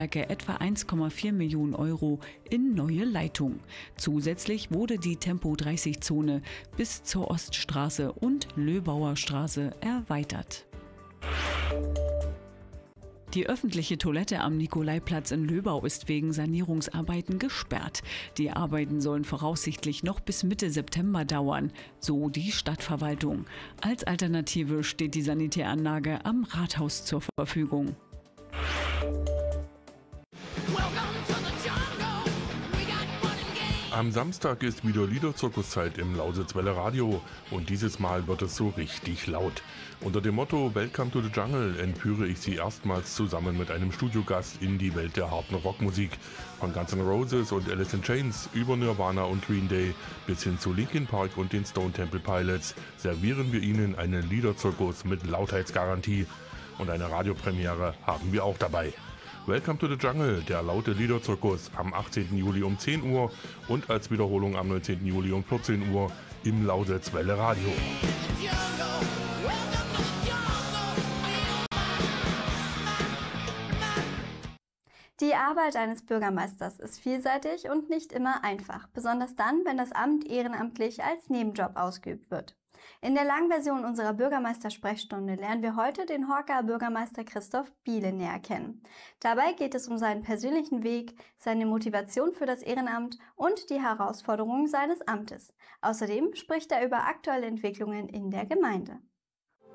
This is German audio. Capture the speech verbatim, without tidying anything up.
etwa eins Komma vier Millionen Euro in neue Leitung. Zusätzlich wurde die Tempo dreißig Zone bis zur Oststraße und Löbauer Straße erweitert. Die öffentliche Toilette am Nikolaiplatz in Löbau ist wegen Sanierungsarbeiten gesperrt. Die Arbeiten sollen voraussichtlich noch bis Mitte September dauern, so die Stadtverwaltung. Als Alternative steht die Sanitäranlage am Rathaus zur Verfügung. Am Samstag ist wieder Liederzirkuszeit im Lausitzwelle Radio und dieses Mal wird es so richtig laut. Unter dem Motto Welcome to the Jungle entführe ich Sie erstmals zusammen mit einem Studiogast in die Welt der harten Rockmusik. Von Guns N' Roses und Alice in Chains über Nirvana und Green Day bis hin zu Linkin Park und den Stone Temple Pilots servieren wir Ihnen einen Liederzirkus mit Lautheitsgarantie. Und eine Radiopremiere haben wir auch dabei. Welcome to the Jungle, der laute Liederzirkus am achtzehnten Juli um zehn Uhr und als Wiederholung am neunzehnten Juli um vierzehn Uhr im Lausitzwelle Radio. Die Arbeit eines Bürgermeisters ist vielseitig und nicht immer einfach, besonders dann, wenn das Amt ehrenamtlich als Nebenjob ausgeübt wird. In der Langversion unserer Bürgermeister-Sprechstunde lernen wir heute den Horker Bürgermeister Christoph Biele näher kennen. Dabei geht es um seinen persönlichen Weg, seine Motivation für das Ehrenamt und die Herausforderungen seines Amtes. Außerdem spricht er über aktuelle Entwicklungen in der Gemeinde.